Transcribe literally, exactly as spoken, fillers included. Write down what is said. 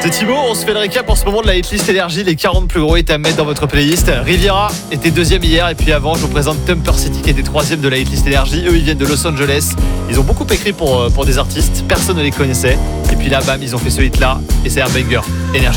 C'est Thibaut, on se fait le récap en ce moment de la hitlist énergie, les quarante plus gros hits à mettre dans votre playlist. Riviera était deuxième hier et puis avant je vous présente Thumper City qui était troisième de la hitlist énergie. Eux ils viennent de Los Angeles, ils ont beaucoup écrit pour, pour des artistes, personne ne les connaissait. Et puis là bam, ils ont fait ce hit là et c'est un banger, énergie.